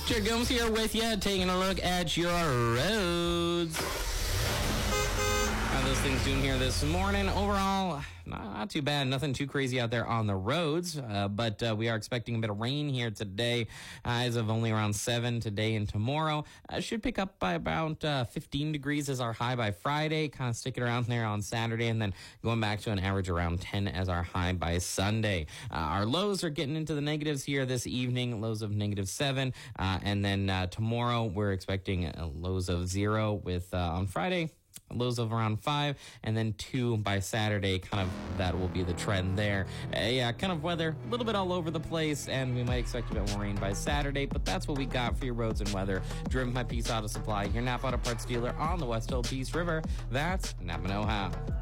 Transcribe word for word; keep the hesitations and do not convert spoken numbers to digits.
Jared Gomes here with you, taking a look at your roads. How those things doing here this morning? Overall, not, not too bad. Nothing too crazy out there on the roads, uh, but uh, we are expecting a bit of rain here today. Highs of only around seven today and tomorrow. Uh, should pick up by about uh, fifteen degrees as our high by Friday. Kind of stick it around there on Saturday, and then going back to an average around ten as our high by Sunday. Uh, our lows are getting into the negatives here this evening. Lows of negative seven, uh, and then uh, tomorrow we're expecting uh, lows of zero with uh, on Friday. Lows of around five, and then two by Saturday. Kind of that will be the trend there. Uh, yeah, kind of weather a little bit all over the place, and we might expect a bit more rain by Saturday, but that's what we got for your roads and weather. Driven by Peace Auto Supply, your Napa Auto Parts dealer on the West Hill Peace River. That's Napa Know How.